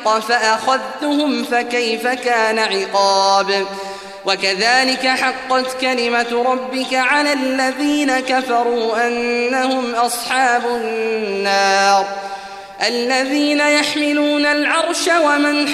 فأخذتهم فكيف كان عقاب وكذلك حقت كلمة ربك على الذين كفروا أنهم أصحاب النار الذين يحملون العرش ومن